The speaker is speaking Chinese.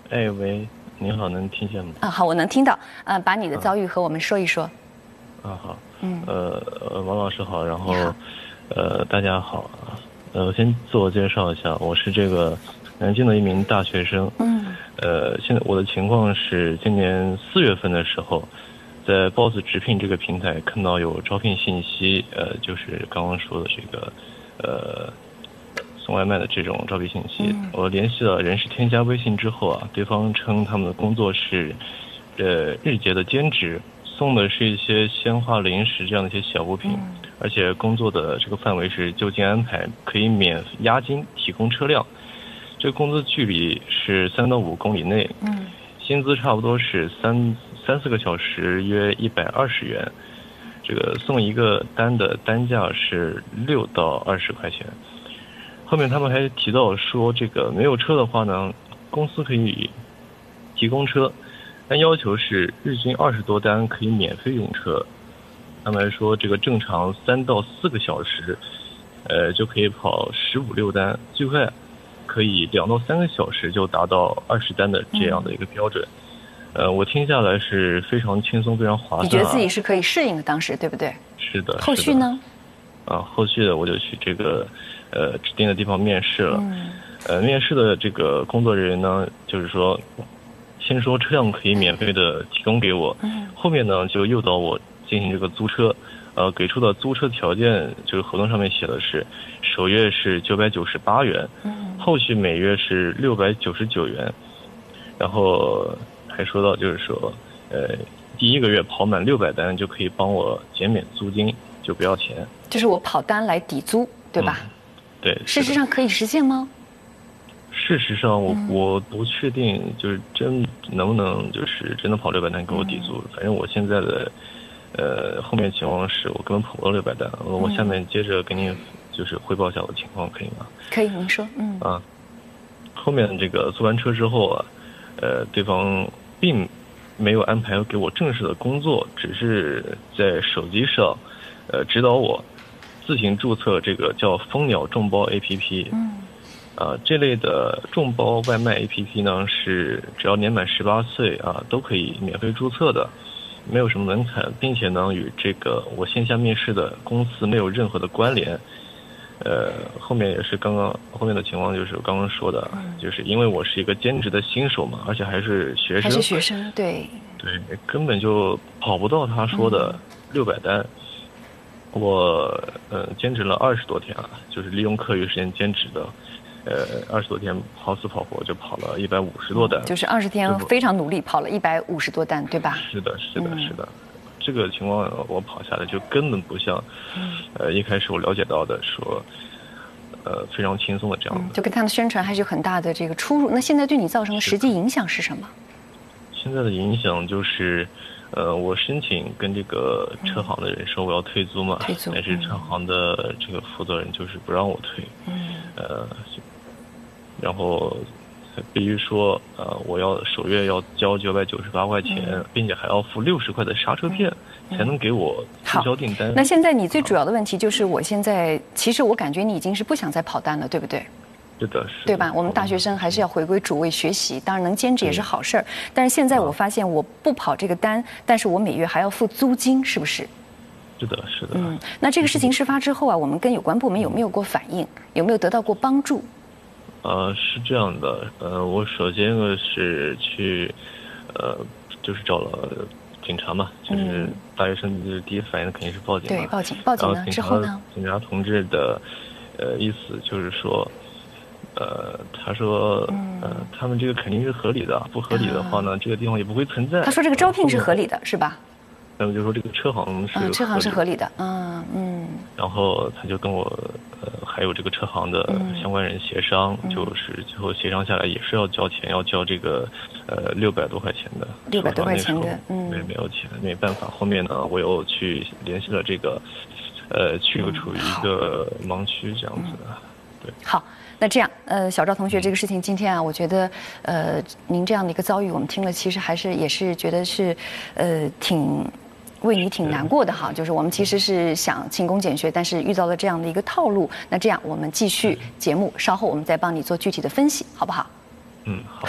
哎喂，您好，能听见吗？ 啊，好，我能听到。把你的遭遇和我们说一说。 好。 嗯， 王老师好，然后你好。 大家好。我先自我介绍一下，我是这个南京的一名大学生。 嗯， 现在我的情况是，今年4月份的时候，在 Boss 直聘这个平台看到有招聘信息，就是刚刚说的这个，送外卖的这种招聘信息。我联系了人事添加微信之后啊，对方称他们的工作是，日结的兼职，送的是一些鲜花、零食这样的一些小物品，而且工作的这个范围是就近安排，可以免押金，提供车辆。这个工作距离是3到5公里内，薪资差不多是3-4个小时，约120元。这个送一个单的单价是6到20块钱。后面他们还提到说，这个没有车的话呢，公司可以提供车，但要求是日均20多单可以免费用车。他们还说，这个正常3到4个小时，就可以跑15-16单，最快可以2到3个小时就达到20单的这样的一个标准。我听下来是非常轻松，非常划算。 你觉得自己是可以适应的，当时对不对？ 是的。 后续呢？ 后续的我就去这个指定的地方面试了。面试的这个工作人员呢，就是说，先说车辆可以免费的提供给我，后面呢就诱导我进行这个租车。给出的租车条件，这个合同上面写的是，首月是998元，后续每月是699元，然后还说到就是说，第1个月跑满600单就可以帮我减免租金，就不要钱。 就是我跑单来抵租，对吧？ 对。 事实上可以实现吗？ 事实上我不确定，就是真能不能就是真的跑600单给我抵租。反正我现在的后面情况是我根本跑不到600单。我下面接着给您就是汇报一下我的情况，可以吗？ 可以，您说。 后面这个租完车之后啊，对方并没有安排给我正式的工作，只是在手机上指导我自行注册这个叫蜂鸟众包 APP。这类的众包外卖 APP 呢，是只要年满18岁啊都可以免费注册的，没有什么门槛，并且呢与这个我线下面试的公司没有任何的关联。后面也是后面的情况就是我刚刚说的，就是因为我是一个兼职的新手嘛，而且还是学生， 还是学生，对， 根本就跑不到他说的600单。我兼职了20多天啊，就是利用课余时间兼职的。20多天跑死跑活就跑了150多单， 就是20天非常努力跑了150多单，对吧？ 是的。这个情况我跑下来就根本不像，一开始我了解到的说，非常轻松的这样的。 就跟他们宣传还是有很大的这个出入。那现在对你造成的实际影响是什么？ 现在的影响就是，我申请跟这个车行的人说我要退租嘛，但是车行的这个负责人就是不让我退。然后必须说，我要首月要交998块钱，并且还要付60块的刹车片，才能给我促销订单。 那现在你最主要的问题就是，其实我感觉你已经是不想再跑单了，对不对？ 是的， 对吧？我们大学生还是要回归主位学习，当然能兼职也是好事儿。但是现在我发现我不跑这个单，但是我每月还要付租金，是不是？ 是的。 那这个事情事发之后啊，我们跟有关部门有没有过反应？有没有得到过帮助？ 是这样的，我首先呢是去，就是找了警察嘛，就是大学生就是第一反应肯定是报警嘛。 对，报警呢之后呢？ 警察同志的，意思就是说，他说，他们这个肯定是合理的，不合理的话呢，这个地方也不会存在。 他说这个招聘是合理的，是吧？ 那么就说这个车行是合理的， 然后他就跟我还有这个车行的相关人协商，就是最后协商下来也是要交钱，要交这个600多块钱的。 600多块钱的， 没有钱，没办法。后面呢，我又去联系了这个去处于一个盲区这样子的。对。 好。那这样，小赵同学，这个事情今天啊，我觉得，您这样的一个遭遇，我们听了，其实也是觉得是，为你挺难过的哈。就是我们其实是想勤工俭学，但是遇到了这样的一个套路。那这样，我们继续节目，稍后我们再帮你做具体的分析，好不好？ 好。